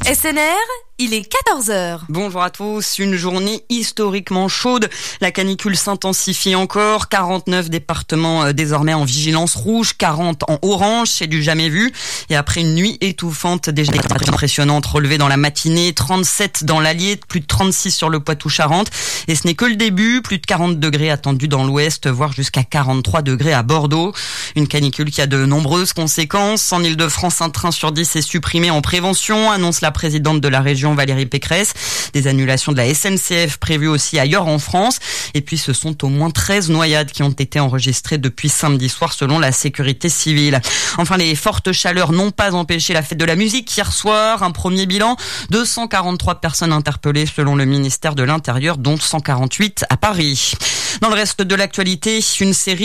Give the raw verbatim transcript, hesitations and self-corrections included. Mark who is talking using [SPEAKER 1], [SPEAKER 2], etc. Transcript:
[SPEAKER 1] S N R, il est quatorze heures.
[SPEAKER 2] Bonjour à tous, une journée historiquement chaude. La canicule s'intensifie encore. quarante-neuf départements désormais en vigilance rouge, quarante en orange, c'est du jamais vu. Et après une nuit étouffante, déjà des températures impressionnantes relevées dans la matinée, trente-sept dans l'Allier, plus de trente-six sur le Poitou-Charentes. Et ce n'est que le début, plus de quarante degrés attendus dans l'ouest, voire jusqu'à quarante-trois degrés à Bordeaux. Une canicule qui a de nombreuses conséquences. En Ile-de-France, un train sur dix est supprimé en prévention, annonce la présidente de la région Valérie Pécresse. Des annulations de la S N C F prévues aussi ailleurs en France. Et puis ce sont au moins treize noyades qui ont été enregistrées depuis samedi soir selon la sécurité civile. Enfin, les fortes chaleurs n'ont pas empêché la fête de la musique hier soir. Un premier bilan, deux cent quarante-trois personnes interpellées selon le ministère de l'Intérieur, dont cent quarante-huit à Paris. Dans le reste de l'actualité, une série